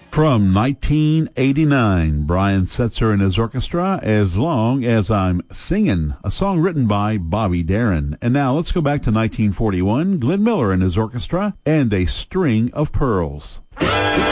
From 1989, Brian Setzer and his orchestra, As Long As I'm Singin', a song written by Bobby Darin. And now let's go back to 1941, Glenn Miller and his orchestra, and A String of Pearls.